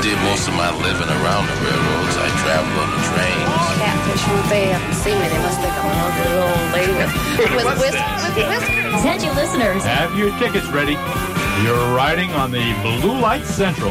did most of my living around the railroads. I traveled on the trains. Catfish, when they see me, they must think I'm an ugly little old lady with whiskers. Attention listeners. Have your tickets ready. You're riding on the Blue Light Central.